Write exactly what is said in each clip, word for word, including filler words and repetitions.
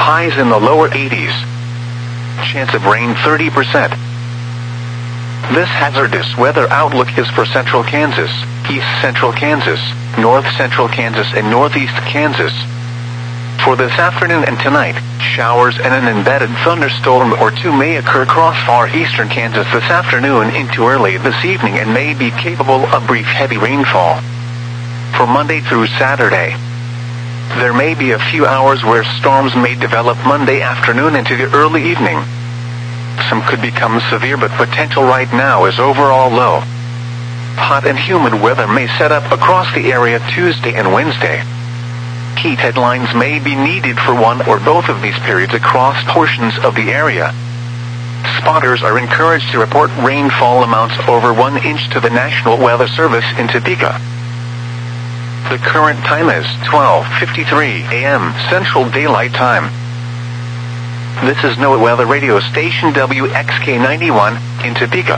Highs in the lower eighties. Chance of rain thirty percent. This hazardous weather outlook is for central Kansas, east central Kansas, north central Kansas, and northeast Kansas. For this afternoon and tonight, showers and an embedded thunderstorm or two may occur across far eastern Kansas this afternoon into early this evening and may be capable of brief heavy rainfall. For Monday through Saturday, there may be a few hours where storms may develop Monday afternoon into the early evening. Some could become severe, but potential right now is overall low. Hot and humid weather may set up across the area Tuesday and Wednesday. Heat headlines may be needed for one or both of these periods across portions of the area. Spotters are encouraged to report rainfall amounts over one inch to the National Weather Service in Topeka. The current time is twelve fifty-three a m Central Daylight Time. This is NOAA Weather Radio Station W X K ninety-one in Topeka.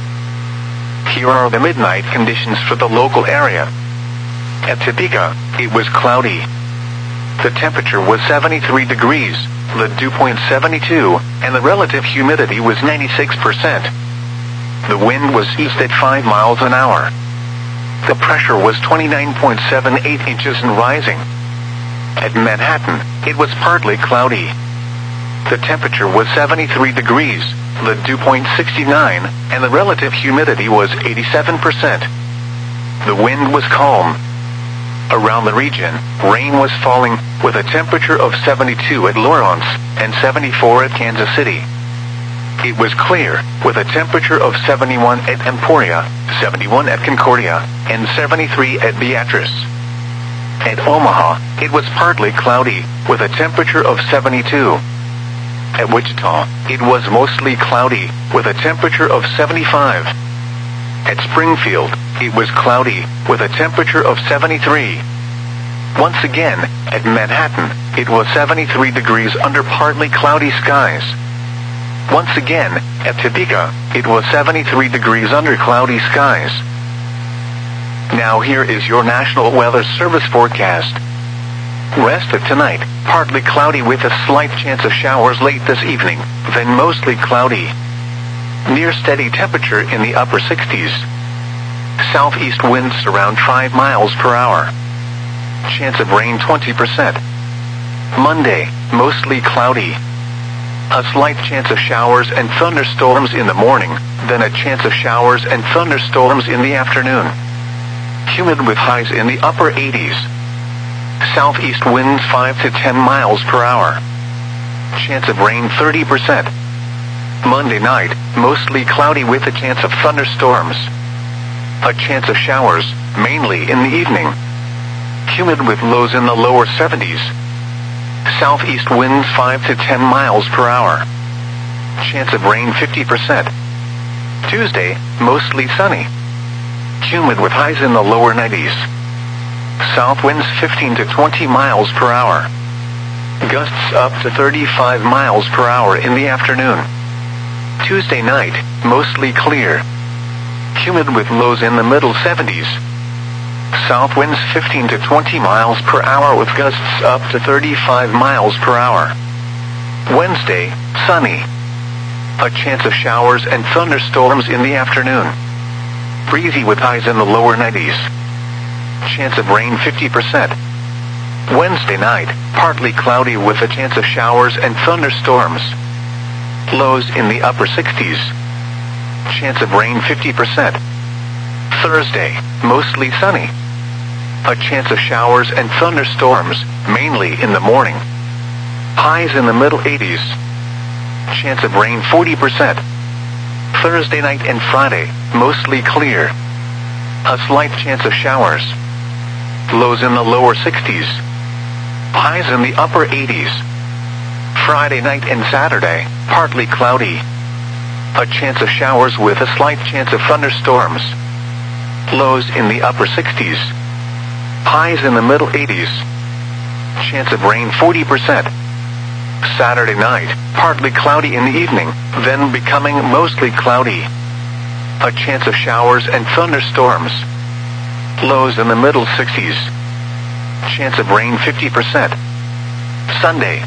Here are the midnight conditions for the local area. At Topeka, it was cloudy. The temperature was seventy-three degrees, the dew point seventy-two, and the relative humidity was ninety-six percent. The wind was east at five miles an hour. The pressure was twenty-nine point seven eight inches and rising. At Manhattan, it was partly cloudy. The temperature was seventy-three degrees, the dew point sixty-nine, and the relative humidity was eighty-seven percent. The wind was calm. Around the region, rain was falling, with a temperature of seventy-two at Lawrence and seventy-four at Kansas City. It was clear, with a temperature of seventy-one at Emporia, seventy-one at Concordia, and seventy-three at Beatrice. At Omaha, it was partly cloudy, with a temperature of seventy-two. At Wichita, it was mostly cloudy, with a temperature of seventy-five. At Springfield, it was cloudy, with a temperature of seventy-three. Once again, at Manhattan, it was seventy-three degrees under partly cloudy skies. Once again, at Topeka, it was seventy-three degrees under cloudy skies. Now here is your National Weather Service forecast. Rest of tonight, partly cloudy with a slight chance of showers late this evening, then mostly cloudy. Near steady temperature in the upper sixties. Southeast winds around five miles per hour. Chance of rain twenty percent. Monday, mostly cloudy. A slight chance of showers and thunderstorms in the morning, then a chance of showers and thunderstorms in the afternoon. Humid with highs in the upper eighties. Southeast winds five to ten miles per hour. Chance of rain thirty percent. Monday night, mostly cloudy with a chance of thunderstorms. A chance of showers, mainly in the evening. Humid with lows in the lower seventies. Southeast winds five to ten miles per hour. Chance of rain fifty percent. Tuesday, mostly sunny. Humid with highs in the lower nineties. South winds fifteen to twenty miles per hour. Gusts up to thirty-five miles per hour in the afternoon. Tuesday night, mostly clear. Humid with lows in the middle seventies. South winds fifteen to twenty miles per hour with gusts up to thirty-five miles per hour. Wednesday, sunny. A chance of showers and thunderstorms in the afternoon. Breezy with highs in the lower nineties. Chance of rain fifty percent. Wednesday night, partly cloudy with a chance of showers and thunderstorms. Lows in the upper sixties. Chance of rain fifty percent. Thursday, mostly sunny. A chance of showers and thunderstorms, mainly in the morning. Highs in the middle eighties. Chance of rain forty percent. Thursday night and Friday, mostly clear. A slight chance of showers. Lows in the lower sixties. Highs in the upper eighties. Friday night and Saturday, partly cloudy. A chance of showers with a slight chance of thunderstorms. Lows in the upper sixties. Highs in the middle eighties. Chance of rain forty percent. Saturday night, partly cloudy in the evening, then becoming mostly cloudy. A chance of showers and thunderstorms. Lows in the middle sixties. Chance of rain fifty percent. Sunday,